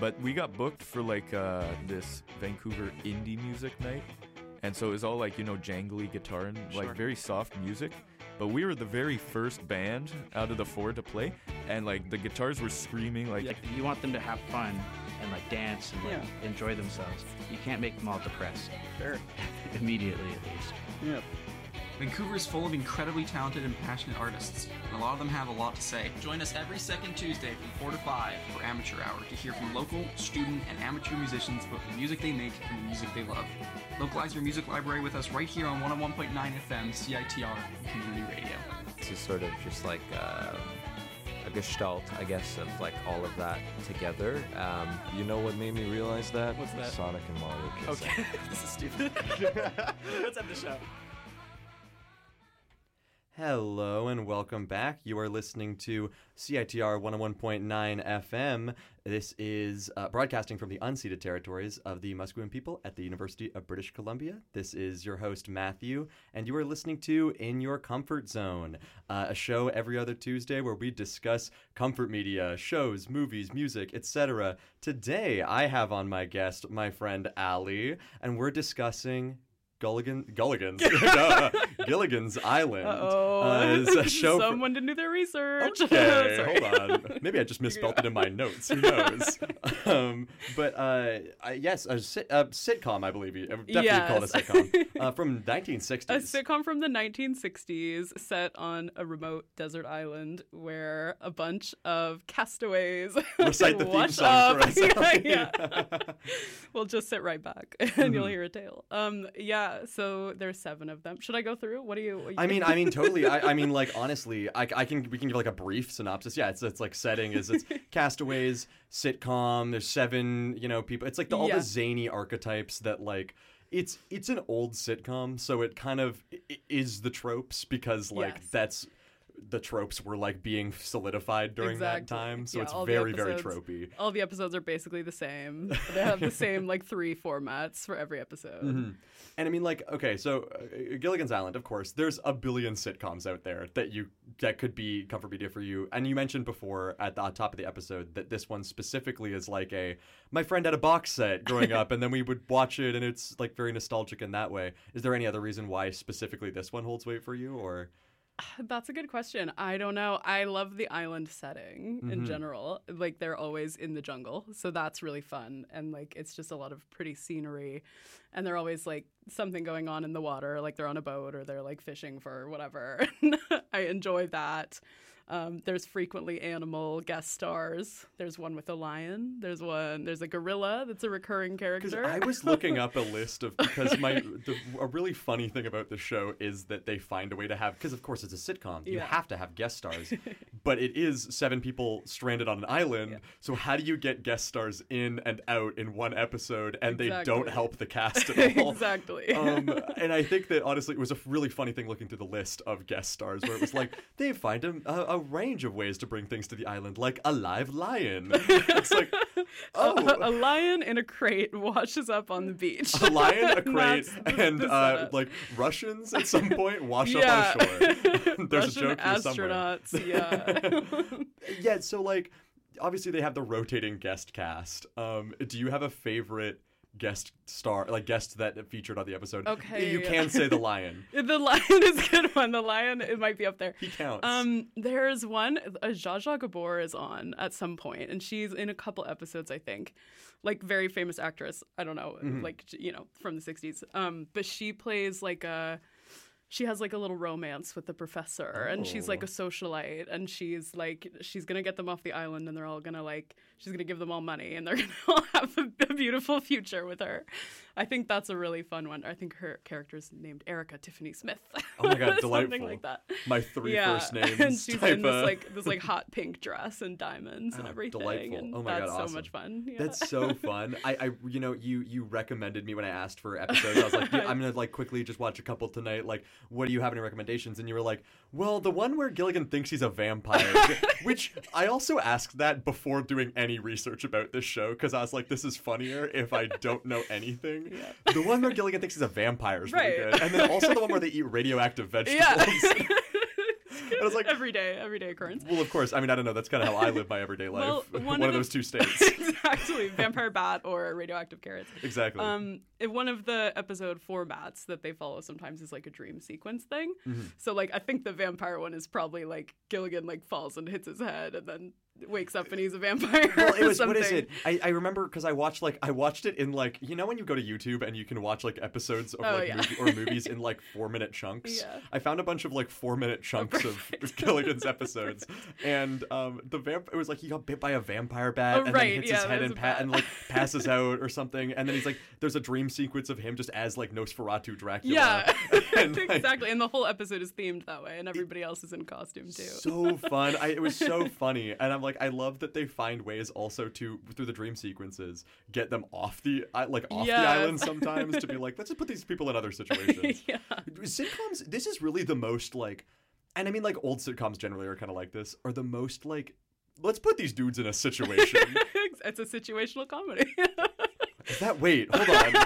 But we got booked for like this Vancouver indie music night. And so it was all like, jangly guitar and like very soft music. But we were the very first band out of the 4 to play. And like the guitars were screaming like... You want them to have fun and like dance and like enjoy themselves. You can't make them all depressed. Sure. Immediately at least. Yep. Vancouver is full of incredibly talented and passionate artists, and a lot of them have a lot to say. Join us every second Tuesday from 4 to 5 for Amateur Hour to hear from local, student, and amateur musicians about the music they make and the music they love. Localize your music library with us right here on 101.9 FM CITR Community Radio. This is sort of just like a gestalt, I guess, of like all of that together. You know what made me realize that? What's that? Sonic and Mario kissing. Okay. This is stupid. Let's end the show. Hello and welcome back. You are listening to CITR 101.9 FM. This is broadcasting from the unceded territories of the Musqueam people at the University of British Columbia. This is your host, Matthew, and you are listening to In Your Comfort Zone, a show every other Tuesday where we discuss comfort media, shows, movies, music, etc. Today, I have on my guest my friend Ali, and we're discussing Gilligan's Island. Is a show Someone didn't do their research. Okay, hold on. Maybe I just misspelled it in my notes. Who knows? Yes, a sitcom, I believe. You definitely call it a sitcom. From 1960s. A sitcom from the 1960s set on a remote desert island where a bunch of castaways recite the theme song for us. Yeah. We'll just sit right back and you'll hear a tale. So there's 7 of them. Should I go through? What do you? I mean, totally. I mean, like, honestly, we can give like a brief synopsis. Yeah, it's like setting is it's castaways, sitcom. There's 7, people. It's like all the zany archetypes that like. It's an old sitcom, so it kind of is the tropes because like that's. The tropes were like being solidified during that time, so it's very, very tropey. All the episodes are basically the same. They have the same like 3 formats for every episode. Mm-hmm. And I mean, like, okay, so Gilligan's Island, of course, there's a billion sitcoms out there that could be comfort media for you. And you mentioned before at the top of the episode that this one specifically is like my friend had a box set growing up, and then we would watch it, and it's like very nostalgic in that way. Is there any other reason why specifically this one holds weight for you, or? That's a good question. I don't know. I love the island setting in general. Like they're always in the jungle, so that's really fun. And like it's just a lot of pretty scenery, and they're always like something going on in the water, like they're on a boat or they're like fishing for whatever. I enjoy that. There's frequently animal guest stars. There's one with a lion. There's a gorilla that's a recurring character. I was looking up a list of, because a really funny thing about the show is that they find a way to have, because of course it's a sitcom, you have to have guest stars, but it is 7 people stranded on an island, so how do you get guest stars in and out in one episode, and they don't help the cast at all? Exactly. And I think that honestly it was a really funny thing looking through the list of guest stars where it was like, they find a range of ways to bring things to the island, like a live lion. It's like, a lion in a crate washes up on the beach. A lion, a crate, and like Russians at some point wash up on shore. There's Russian a joke here somewhere. Astronauts, yeah. So like, obviously they have the rotating guest cast. Do you have a favorite guest star, like guest that featured on the episode? Okay. You can say the lion. The lion is a good one. The lion, it might be up there. He counts. There's one, Zsa Zsa Gabor is on at some point, and she's in a couple episodes, I think. Like, very famous actress. I don't know, like, from the 60s. But she plays like she has like a little romance with the professor, and she's like a socialite, and she's gonna get them off the island, and they're all gonna she's gonna give them all money, and they're gonna all have a beautiful future with her. I think that's a really fun one. I think her character's named Erica Tiffany Smith. Oh my god, delightful! Something like that. My 3 first names. And she's in this hot pink dress and diamonds and everything. Delightful! And oh my god, that's awesome. So much fun. Yeah. That's so fun. You recommended me when I asked for episodes. I was like, I'm gonna like quickly just watch a couple tonight. Like, what do you have any recommendations? And you were like, well, the one where Gilligan thinks he's a vampire, which I also asked that before doing any research about this show, because I was like, this is funnier if I don't know anything. Yeah. The one where Gilligan thinks he's a vampire is really good. And then also the one where they eat radioactive vegetables. Yeah. I was like, everyday occurrence. well, of course. I mean, I don't know. That's kind of how I live my everyday life. Well, one of those two states. Exactly. Vampire bat or radioactive carrots. Exactly. One of the episode formats that they follow sometimes is like a dream sequence thing. Mm-hmm. So like I think the vampire one is probably like Gilligan like falls and hits his head and then wakes up and he's a vampire. Well, it was or what is something. it? I remember because I watched it in like, you know when you go to YouTube and you can watch like episodes of movies in like 4-minute chunks. Yeah. I found a bunch of like 4-minute chunks of Gilligan's episodes, and it was like he got bit by a vampire bat and then he hits his head and like passes out or something, and then he's like there's a dream sequence of him just as like Nosferatu Dracula. Yeah, and, like, exactly. And the whole episode is themed that way, and everybody else is in costume too. So fun. It was so funny, and I'm like, I love that they find ways also to through the dream sequences get them off the island sometimes to be like, let's just put these people in other situations. Yeah. Sitcoms. This is really the most like, and I mean like old sitcoms generally are kind of like this, are the most like, let's put these dudes in a situation. It's a situational comedy. Is that wait? Hold on.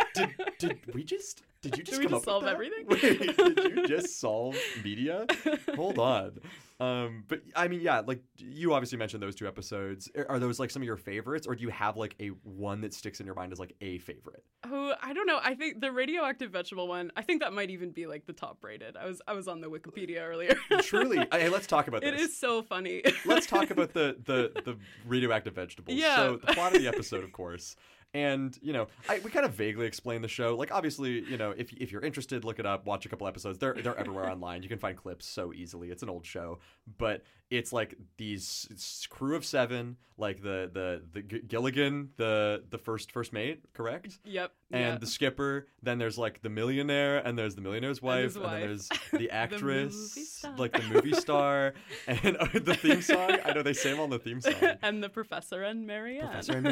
Did you just come up solve with that? everything? Wait, did you just solve media? Hold on. But I mean, yeah, like you obviously mentioned those two episodes. Are those like some of your favorites, or do you have like a one that sticks in your mind as like a favorite? Oh, I don't know. I think the radioactive vegetable one, I think that might even be like the top rated. I was on the Wikipedia earlier. Truly. Hey, let's talk about this. It is so funny. Let's talk about the radioactive vegetables. Yeah. So the plot of the episode, of course. And, you know, we kind of vaguely explain the show. Like, obviously, you know, if you're interested, look it up, watch a couple episodes. They're everywhere online. You can find clips so easily. It's an old show. But it's like these crew of 7, like the Gilligan, the first mate, correct? Yep. And the skipper. Then there's like the millionaire, and there's the millionaire's wife, and then there's the actress, the movie star, and the theme song. I know they say them on the theme song. And the Professor and Marianne.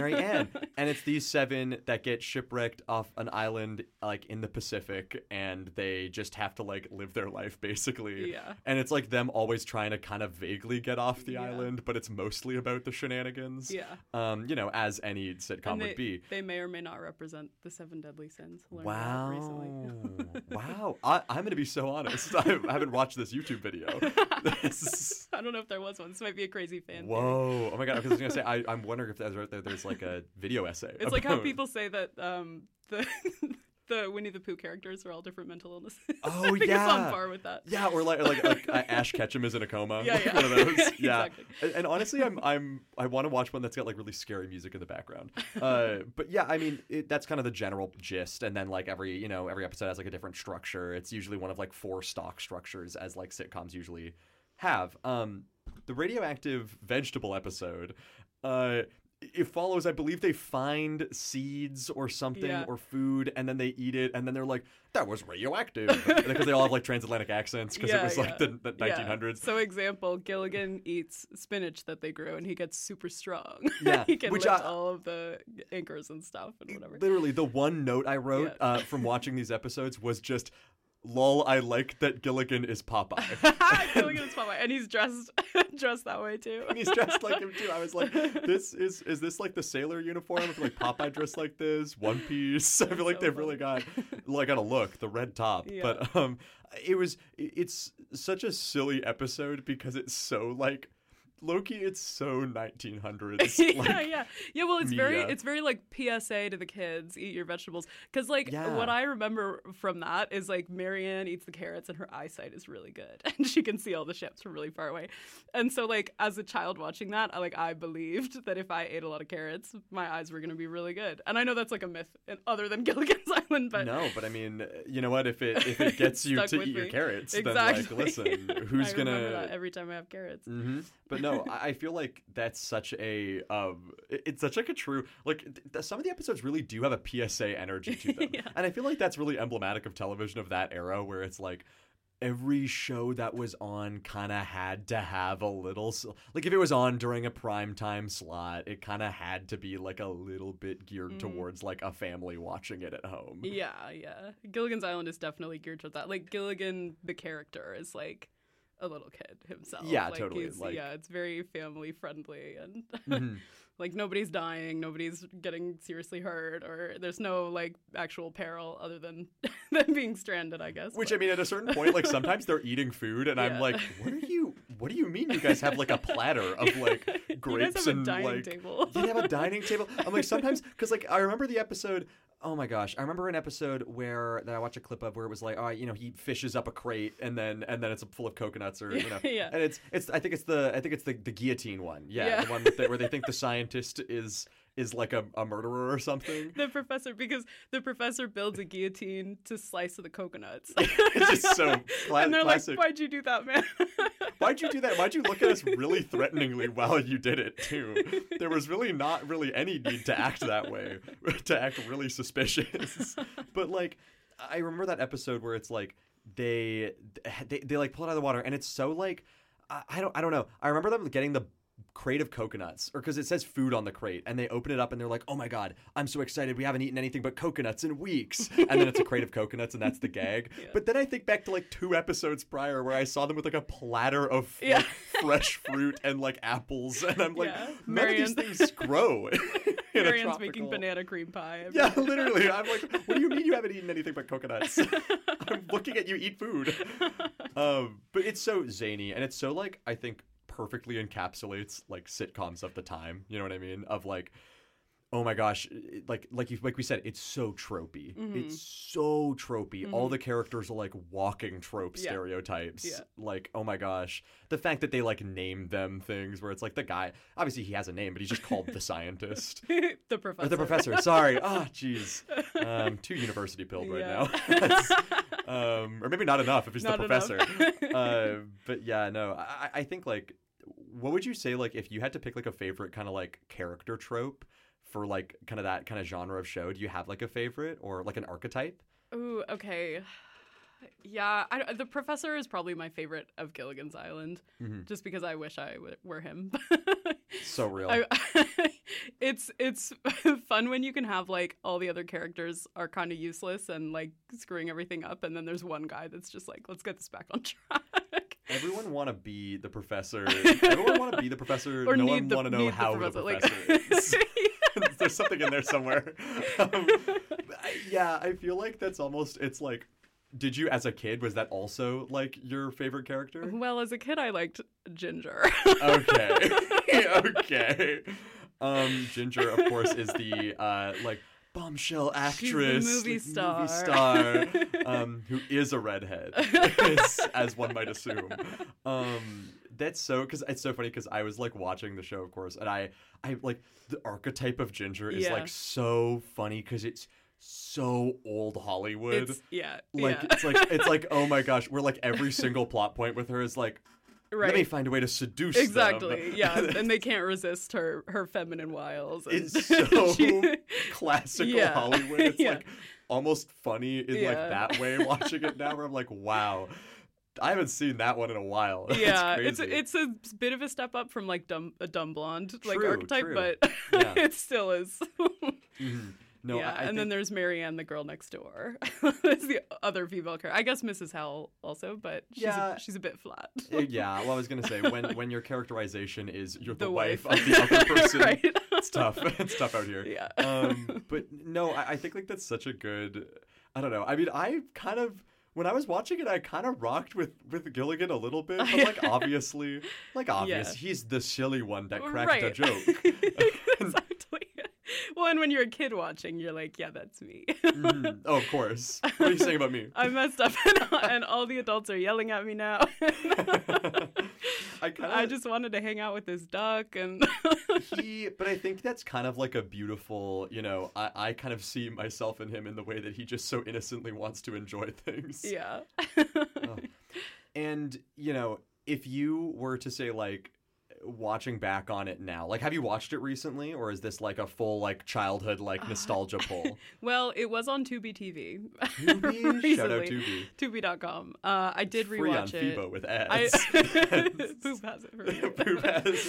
And it's these 7 that get shipwrecked off an island like in the Pacific, and they just have to like live their life basically. Yeah. And it's like them always trying to kind of vaguely get off the island, but it's mostly about the shenanigans. Yeah. You know, as any sitcom would be. They may or may not represent the 7 deadly sins. Wow. Recently. Wow. I'm going to be so honest. I haven't watched this YouTube video. I don't know if there was one. This might be a crazy fan. Whoa. Theory. Oh my God. I was going to say, I'm wondering if there's like a video essay. It's like how people say that the Winnie the Pooh characters are all different mental illnesses. Oh, I think yeah. It's on par with that. Yeah, or like Ash Ketchum is in a coma. Yeah. One of those. Yeah. Exactly. And honestly, I want to watch one that's got like really scary music in the background. But yeah, I mean, that's kind of the general gist. And then like every episode has like a different structure. It's usually one of like 4 stock structures, as like sitcoms usually have. The radioactive vegetable episode, it follows, I believe they find seeds or something or food, and then they eat it, and then they're like, that was radioactive. Because they all have like transatlantic accents, because it was like the 1900s. So example, Gilligan eats spinach that they grew, and he gets super strong. Yeah. He can lift all of the anchors and stuff and whatever. Literally, the one note I wrote from watching these episodes was just, lol, I like that Gilligan is Popeye. Gilligan is Popeye, and he's dressed that way too. And he's dressed like him too. I was like, is this like the sailor uniform? I feel like Popeye dressed like this, One Piece. I feel like they've really got a look, the red top. Yeah. But it's such a silly episode because it's so like, low-key, it's so 1900s. Yeah. Well, it's media. very like PSA to the kids: eat your vegetables. Because like what I remember from that is like Marianne eats the carrots and her eyesight is really good, and she can see all the ships from really far away. And so like as a child watching that, I believed that if I ate a lot of carrots, my eyes were going to be really good. And I know that's like a myth other than Gilligan's Island, but no. But I mean, you know what? If it gets you to eat your carrots, then like, listen, who's gonna? Remember that every time I have carrots. Mm-hmm. But no, I feel like that's such a it's such like a true, like some of the episodes really do have a PSA energy to them. And I feel like that's really emblematic of television of that era, where it's like every show that was on kind of had to have a little, like if it was on during a primetime slot, it kind of had to be like a little bit geared towards like a family watching it at home. Yeah. Gilligan's Island is definitely geared towards that. Like Gilligan, the character, is like a little kid himself. Yeah, like, totally. Like, it's very family friendly, and Like nobody's dying, nobody's getting seriously hurt, or there's no like actual peril other than them being stranded, I guess. Which I mean, at a certain point, like sometimes they're eating food, and I'm like, what do you mean you guys have like a platter of like grapes you guys have and a dining like table. you have a dining table? I'm like sometimes because like I remember the episode. Oh my gosh, I remember an episode where that I watched a clip of where it was like, oh, you know, he fishes up a crate and then it's full of coconuts or you know, Yeah. and it's I think it's the guillotine one, Yeah. the one where they think the scientist is like a murderer or something. Because the professor builds a guillotine to slice the coconuts. It's just so and they're classic. like, "Why'd you do that, man?" Why'd you do that? Why'd you look at us really threateningly while you did it, too? There was really not really any need to act that way, to act really suspicious. But, like, I remember that episode where it's like they like pull it out of the water, and it's so, like, I don't know. I remember them getting the crate of coconuts, or because it says food on the crate, and they open it up and they're like, oh my god, I'm so excited, we haven't eaten anything but coconuts in weeks. And then it's a crate of coconuts, and that's the gag. Yeah. But then I think back to like 2 episodes prior where I saw them with like a platter of like, fresh fruit and like apples, and I'm like, none of these things grow. Marianne's making banana cream pie. Yeah, literally. I'm like, what do you mean you haven't eaten anything but coconuts? I'm looking at you eat food. But it's so zany, and it's so like, I think perfectly encapsulates like sitcoms of the time, you know what I mean, of like, oh my gosh, like we said, it's so tropey. It's so tropey. All the characters are like walking trope stereotypes. Like, oh my gosh, the fact that they like name them things where it's like the guy, obviously he has a name, but he's just called the scientist. The professor. Or the professor, sorry. Oh jeez, too university pilled right now. Or maybe not enough if he's not the professor. But yeah, no, I think like, what would you say, like, if you had to pick like a favorite kind of like character trope for like kind of that kind of genre of show? Do you have like a favorite or like an archetype? Ooh, okay. Yeah, the professor is probably my favorite of Gilligan's Island, just because I wish I were him. So real. It's fun when you can have like all the other characters are kind of useless and like screwing everything up, and then there's one guy that's just like, let's get this back on track. Everyone want to be the professor. Everyone want to be the professor. Or no one want to know how the professor is. There's something in there somewhere. I feel like that's almost, it's like, did you, as a kid, was that also like your favorite character? Well, as a kid, I liked Ginger. Okay. Ginger, of course, is the like bombshell actress, she's the movie star, who is a redhead, as one might assume. That's so, because it's so funny because I was like watching the show, of course, and I like the archetype of Ginger is like so funny because it's so old Hollywood. It's like oh my gosh, we're like every single plot point with her is like, let me find a way to seduce them. Exactly, yeah. And they can't resist her feminine wiles. It's so classical Hollywood. It's like almost funny in like that way watching it now, where I'm like, wow, I haven't seen that one in a while. Yeah, it's a bit of a step up from like a dumb blonde like archetype, true. but it still is. No, yeah, I think... then there's Marianne, the girl next door. It's the other female character. I guess Mrs. Hell also, but she's a bit flat. Yeah, well, I was gonna say when your characterization is you're the wife of the other person, right. It's tough. It's tough out here. Yeah. But no, I think like that's such a good. I don't know. I mean, I kind of. When I was watching it, I kind of rocked with Gilligan a little bit, but like obviously, he's the silly one that cracked a joke. Exactly. Well, and when you're a kid watching, you're like, yeah, that's me. Oh, of course. What are you saying about me? I messed up, and all the adults are yelling at me now. I just wanted to hang out with this duck, and but I think that's kind of like a beautiful, you know, I kind of see myself in him in the way that he just so innocently wants to enjoy things. Yeah. And, you know, if you were to say like, watching back on it now, like, have you watched it recently, or is this like a full like childhood like nostalgia pull? Well, it was on Tubi TV. Tubi? Shout out Tubi. Tubi.com. I did free rewatch on it. FIBO with ads. Poop has it for me. Poop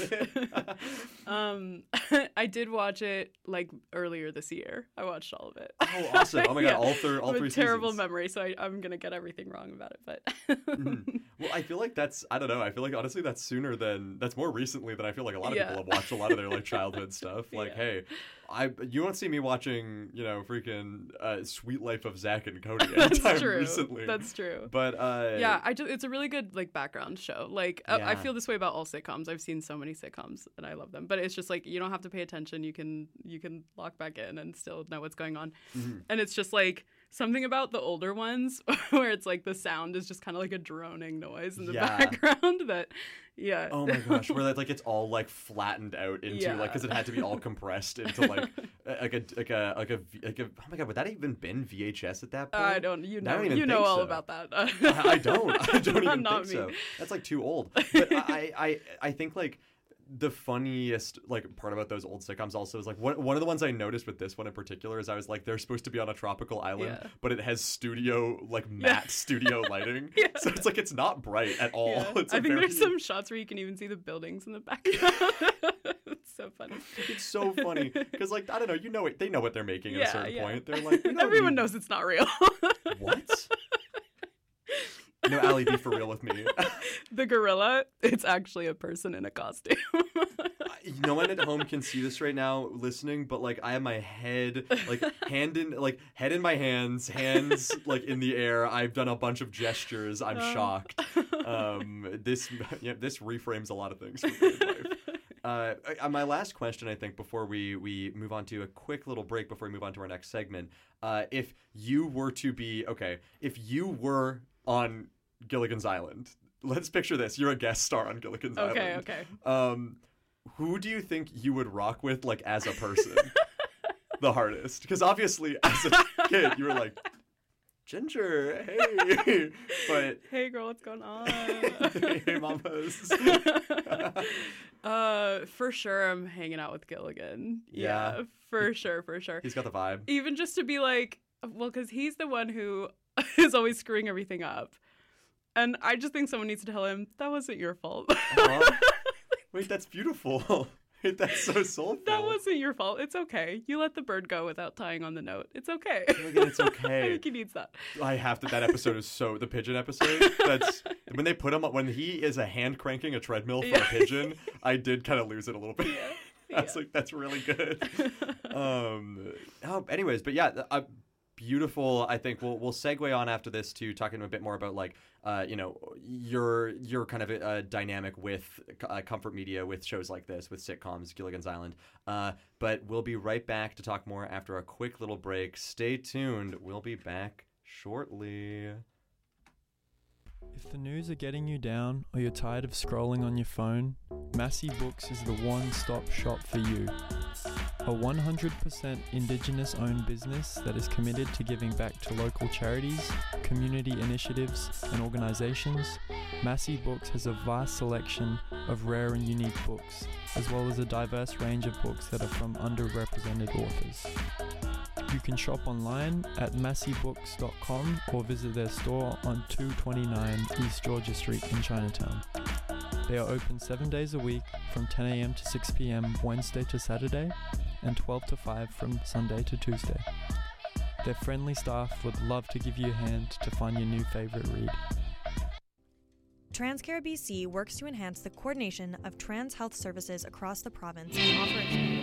has it. I did watch it like earlier this year. I watched all of it. Oh, awesome! Oh my god, all three seasons. Terrible memory, so I'm gonna get everything wrong about it. But Well, I feel like I don't know. I feel like honestly that's more recently than I feel like a lot of people have watched a lot of their like childhood stuff. Like, hey, you won't see me watching, freaking Sweet Life of Zack and Cody anytime recently. That's true. But it's a really good like background show. Like I feel this way about all sitcoms. I've seen so many sitcoms and I love them. But it's just like you don't have to pay attention. You can lock back in and still know what's going on. Mm-hmm. And it's just like something about the older ones where it's like the sound is just kind of like a droning noise in the background that oh my gosh, where like it's all like flattened out into like because it had to be all compressed into like a oh my god, would that even been VHS at that point? I don't know all about that. I don't even think so. That's like too old. But I think like the funniest like part about those old sitcoms also is like one of the ones I noticed with this one in particular is I was like, they're supposed to be on a tropical island, but it has matte studio lighting, so it's like it's not bright at all. I think there's some shots where you can even see the buildings in the background. It's so funny. It's so funny because like I don't know, they know what they're making at a certain point. They're like, everyone knows it's not real. What? No, Allie, be for real with me. The gorilla, it's actually a person in a costume. No one at home can see this right now listening, but like I have my head like head in my hands like in the air. I've done a bunch of gestures. I'm shocked. This reframes a lot of things for me in life. My last question, I think, before we move on to a quick little break before we move on to our next segment, if you were on Gilligan's Island, let's picture this. You're a guest star on Gilligan's Island. Okay. Who do you think you would rock with, like, as a person? The hardest? Because obviously, as a kid, you were like, Ginger, hey. But hey, girl, what's going on? Hey, mamas. For sure, I'm hanging out with Gilligan. Yeah. For sure. He's got the vibe. Even just to be like, well, because he's the one who is always screwing everything up. And I just think someone needs to tell him, that wasn't your fault. Wait, that's beautiful. Wait, that's so soulful. That wasn't your fault. It's okay. You let the bird go without tying on the note. It's okay. It's okay. I think he needs that. I have to. That episode is the pigeon episode. That's when they put him when he is a hand cranking a treadmill for a pigeon. I did kind of lose it a little bit. I was like, that's really good. Anyways, but yeah, beautiful. I think we'll segue on after this to talking a bit more about like your kind of a dynamic with Comfort Media with shows like this, with sitcoms, Gilligan's Island. But we'll be right back to talk more after a quick little break. Stay tuned. We'll be back shortly. If the news are getting you down or you're tired of scrolling on your phone, Massey Books is the one-stop shop for you. A 100% Indigenous-owned business that is committed to giving back to local charities, community initiatives, and organizations, Massey Books has a vast selection of rare and unique books, as well as a diverse range of books that are from underrepresented authors. You can shop online at masseybooks.com or visit their store on 229 East Georgia Street in Chinatown. They are open 7 days a week from 10 a.m. to 6 p.m. Wednesday to Saturday and 12 to 5 from Sunday to Tuesday. Their friendly staff would love to give you a hand to find your new favorite read. TransCare BC works to enhance the coordination of trans health services across the province and offer